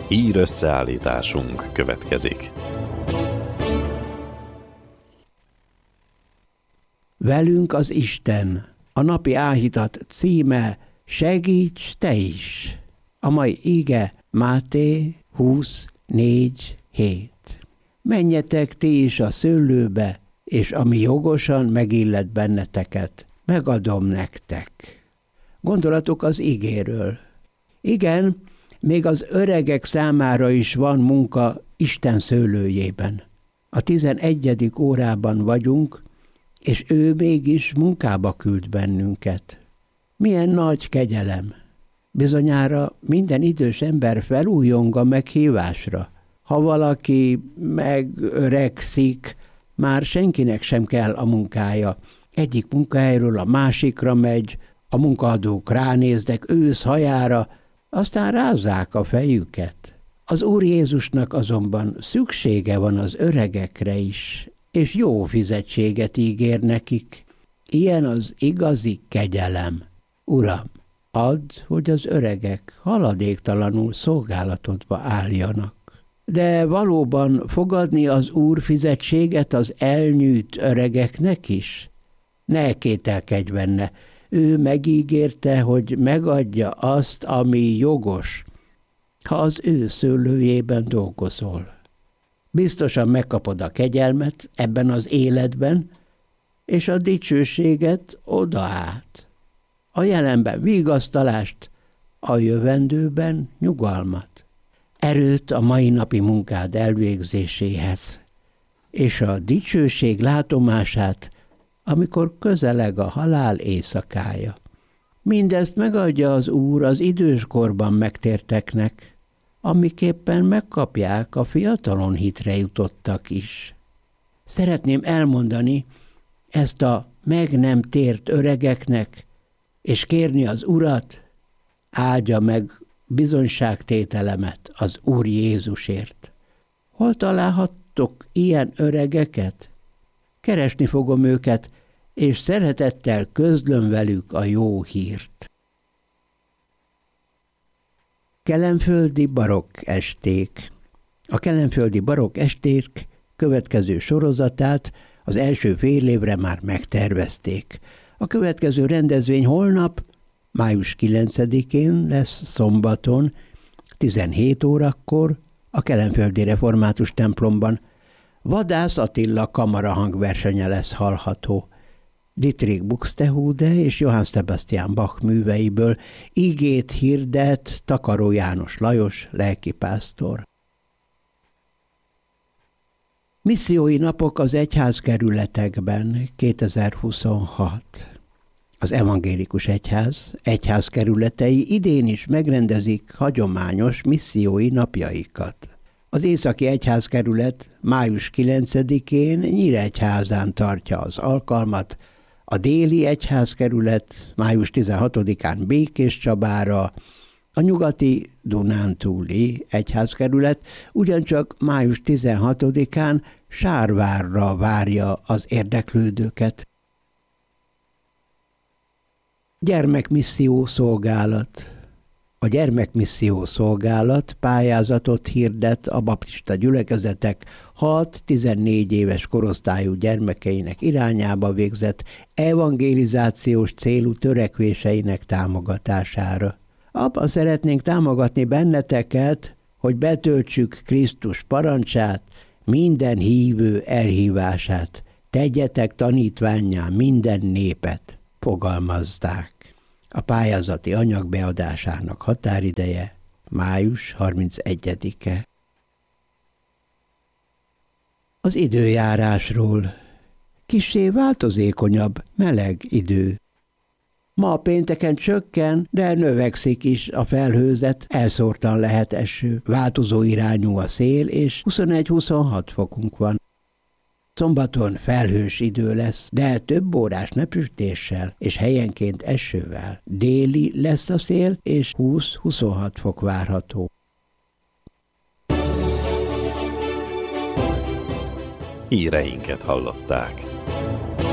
Hír összeállításunk következik. Velünk az Isten. A napi áhítat címe Segíts te is. A mai ige Máté 20:4-7. Menjetek ti is a szőlőbe, és ami jogosan megillet benneteket, megadom nektek. Gondolatok az igéről. Igen, még az öregek számára is van munka Isten szőlőjében. A 11. órában vagyunk, és ő mégis munkába küld bennünket. Milyen nagy kegyelem! Bizonyára minden idős ember felújong a meghívásra. Ha valaki megöregszik, már senkinek sem kell a munkája. Egyik munkahelyről a másikra megy, a munkaadók ránéznek ősz hajára, aztán rázzák a fejüket. Az Úr Jézusnak azonban szüksége van az öregekre is, és jó fizetséget ígér nekik. Ilyen az igazi kegyelem. Uram, add, hogy az öregek haladéktalanul szolgálatodba álljanak. De valóban fogadni az Úr fizetséget az elnyűjt öregeknek is? Ne kételkedj benne, ő megígérte, hogy megadja azt, ami jogos, ha az ő szőlőjében dolgozol. Biztosan megkapod a kegyelmet ebben az életben, és a dicsőséget oda át. A jelenben vigasztalást, a jövendőben nyugalmat. Erőt a mai napi munkád elvégzéséhez, és a dicsőség látomását, amikor közeleg a halál éjszakája. Mindezt megadja az Úr az időskorban megtérteknek, amiképpen megkapják a fiatalon hitre jutottak is. Szeretném elmondani ezt a meg nem tért öregeknek, és kérni az Urat, áldja meg bizonyságtételemet az Úr Jézusért. Hol találhattok ilyen öregeket? Keresni fogom őket, és szeretettel közlöm velük a jó hírt. Kelenföldi barokk esték. A kelenföldi barokk esték következő sorozatát az első fél évre már megtervezték. A következő rendezvény holnap, május 9-én lesz szombaton, 17 órakor a Kelenföldi Református templomban. Vadász Attila kamarahangversenye lesz hallható. Dietrich Buxtehude és Johann Sebastian Bach műveiből igét hirdet Takaró János Lajos lelkipásztor. Missziói napok az egyházkerületekben 2026. Az Evangélikus Egyház egyházkerületei idén is megrendezik hagyományos missziói napjaikat. Az Északi Egyházkerület május 9-én Nyíregyházán tartja az alkalmat, a Déli Egyházkerület május 16-án Békéscsabára, a Nyugati Dunántúli Egyházkerület ugyancsak május 16-án Sárvárra várja az érdeklődőket. Gyermekmisszió szolgálat. A gyermekmisszió szolgálat pályázatot hirdet a baptista gyülekezetek 6-14 éves korosztályú gyermekeinek irányába végzett evangelizációs célú törekvéseinek támogatására. Abban szeretnénk támogatni benneteket, hogy betöltsük Krisztus parancsát, minden hívő elhívását, tegyetek tanítvánnyá minden népet, fogalmazták. A pályázati anyag beadásának határideje május 31-e. Az időjárásról. Kissé változékonyabb, meleg idő. Ma pénteken csökken, de növekszik is a felhőzet, elszórtan lehet eső, változó irányú a szél, és 21-26 fokunk van. Szombaton felhős idő lesz, de több órás napsütéssel és helyenként esővel. Déli lesz a szél, és 20-26 fok várható. Híreinket hallották.